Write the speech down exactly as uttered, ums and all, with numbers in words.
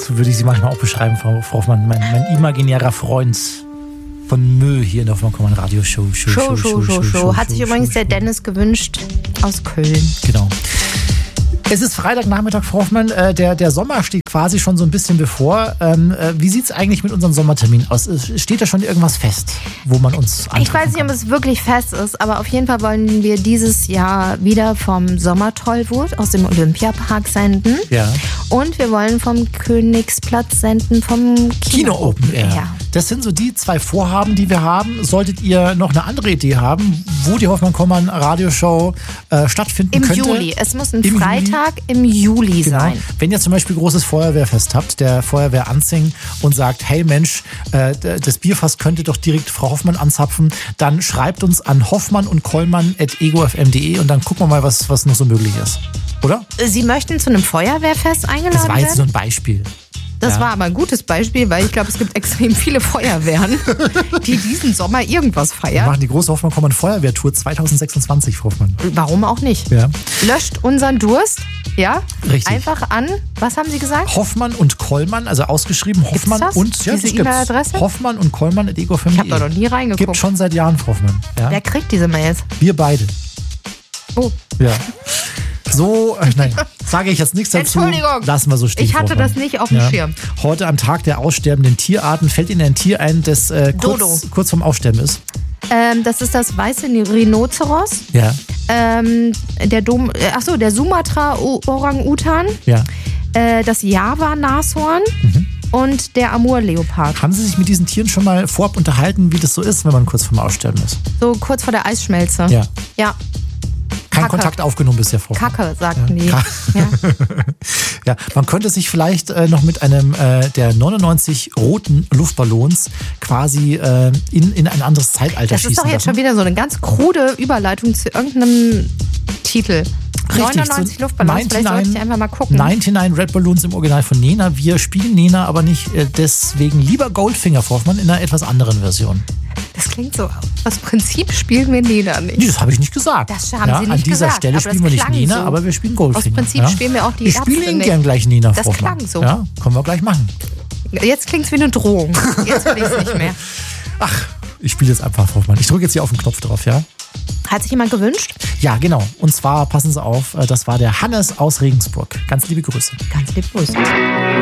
so würde ich Sie manchmal auch beschreiben, Frau, Frau Hoffmann. Mein, mein imaginärer Freund von Mö hier in der Hoffmann Radio Show. Show, Show, Show, Show. Show. Hat sich übrigens der Dennis gewünscht aus Köln. Genau. Es ist Freitagnachmittag, Frau Hoffmann. Äh, der, der Sommer steht quasi schon so ein bisschen bevor. Ähm, äh, wie sieht es eigentlich mit unserem Sommertermin aus? Steht da schon irgendwas fest, wo man uns antreffen Ich weiß nicht, kann? ob es wirklich fest ist, aber auf jeden Fall wollen wir dieses Jahr wieder vom Sommertollwut aus dem Olympiapark senden. Ja. Und wir wollen vom Königsplatz senden, vom Kino, Kino Open Air. Ja. Das sind so die zwei Vorhaben, die wir haben. Solltet ihr noch eine andere Idee haben, wo die Hoffmann-Kollmann Radioshow äh, stattfinden Im könnte. Juli. Es muss ein Im Freitag im Juli Genau. sein. Wenn ihr zum Beispiel großes Feuerwehrfest habt, der Feuerwehr Anzing und sagt, hey Mensch, äh, das Bierfass könnte doch direkt Frau Hoffmann anzapfen, dann schreibt uns an hoffmann und kollmann at ego f m punkt de und dann gucken wir mal, was, was noch so möglich ist. Oder? Sie möchten zu einem Feuerwehrfest eingeladen Das war jetzt so werden? ein Beispiel. Das Ja. war aber ein gutes Beispiel, weil ich glaube, es gibt extrem viele Feuerwehren, die diesen Sommer irgendwas Wir feiern. machen die große Hoffmann-Kollmann Feuerwehrtour zwanzig sechsundzwanzig, Frau Hoffmann. Warum auch nicht? Ja. Löscht unseren Durst, ja? Richtig. Einfach an, was haben Sie gesagt? Hoffmann und Kollmann, also ausgeschrieben Hoffmann das? und Diese das gibt's. E-Mail-Adresse? Hoffmann und Kollmann at ego f m Ich punkt habe de. da noch nie reingeguckt. Gibt schon seit Jahren, Frau Hoffmann. Ja? Wer kriegt diese Mails? Wir beide. Oh, Ja. So, äh, nein, sage ich jetzt nichts dazu. Entschuldigung. Lassen wir so stehen. Ich hatte Frau Hoffmann. das nicht auf dem Schirm. Heute am Tag der aussterbenden Tierarten fällt Ihnen ein Tier ein, das äh, Dodo. kurz, kurz vorm Aussterben ist. ähm, das ist das weiße Rhinoceros. Ja, Ähm, der Dom, äh, achso, der Sumatra-Orang-Utan. ja. Äh, das Java-Nashorn. Mhm. Und der Amur-Leopard. Haben Sie sich mit diesen Tieren schon mal vorab unterhalten, wie das so ist, wenn man kurz vorm Aussterben ist? So kurz vor der Eisschmelze. Ja. Ja, Kein Kacke. Kontakt aufgenommen bisher, Frau Hoffmann. Kacke, sagten die. Ka- Ja. Ja, man könnte sich vielleicht äh, noch mit einem äh, der neunundneunzig roten Luftballons quasi äh, in, in ein anderes Zeitalter Das ist schießen doch jetzt lassen. schon wieder so eine ganz krude Überleitung zu irgendeinem Titel. Richtig, neunundneunzig zu Luftballons, vielleicht sollte ich einfach mal gucken. neunundneunzig Red Balloons im Original von Nena. Wir spielen Nena, aber nicht äh, deswegen lieber Goldfinger, Frau Hoffmann, in einer etwas anderen Version. Das klingt so, aus Prinzip spielen wir Nena nicht. Nee, das habe ich nicht gesagt. Das haben ja, Sie nicht An dieser gesagt, Stelle aber spielen das wir nicht klang Nena, so. aber wir spielen Goldfinger. Aus Prinzip ja? spielen wir auch die Ich spiele Ärzte Ihnen nicht. gern gleich Nena, Das Frau Hoffmann. klang so. Ja, können wir gleich machen. Jetzt klingt es wie eine Drohung. Jetzt will ich es nicht mehr. Ach, ich spiele jetzt einfach, Frau Hoffmann. Ich drücke jetzt hier auf den Knopf drauf, ja? Hat sich jemand gewünscht? Ja, genau. Und zwar, passen Sie auf, das war der Hannes aus Regensburg. Ganz liebe Grüße. Ganz lieb Grüße.